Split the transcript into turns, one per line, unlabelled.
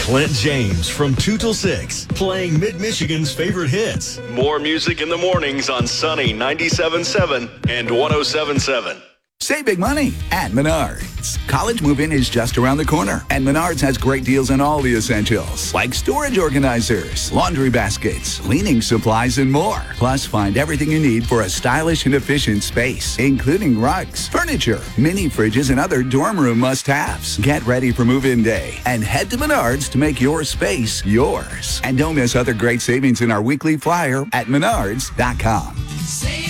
Clint James from 2 till 6, playing Mid-Michigan's favorite hits. More music in the mornings on Sunny 97.7 and 107.7.
Save big money at Menards. College move-in is just around the corner, and Menards has great deals on all the essentials, like storage organizers, laundry baskets, cleaning supplies, and more. Plus, find everything you need for a stylish and efficient space, including rugs, furniture, mini fridges, and other dorm room must-haves. Get ready for move-in day and head to Menards to make your space yours. And don't miss other great savings in our weekly flyer at menards.com.